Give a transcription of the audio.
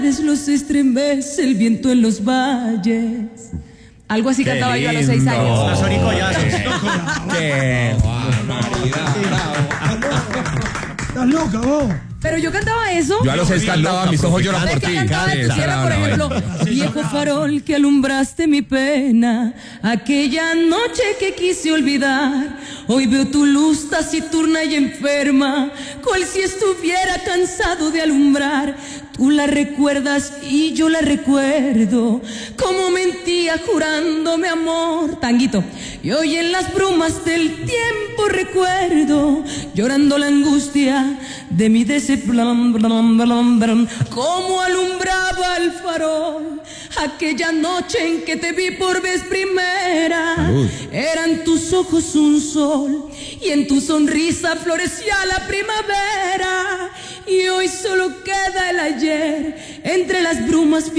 los estremece el viento en los valles. Algo así cantaba yo a los 6 años. Los oricollazos. ¡Qué ¡Estás loca, vos! Pero yo cantaba eso. Yo a los 6 cantaba Mis ojos lloran por ti. Cantaba esto, si era, por ejemplo, viejo farol que alumbraste mi pena, aquella noche que quise olvidar, hoy veo tu luz taciturna y enferma, cual si estuviera cansado de alumbrar. Tú la recuerdas y yo la recuerdo, como mentía jurándome amor. Tanguito. Y hoy en las brumas del tiempo recuerdo, llorando la angustia de mi decepción, como alumbraba el farol aquella noche en que te vi por vez primera. Eran tus ojos un sol y en tu sonrisa florecía la primavera, y hoy solo queda el ayer entre las brumas.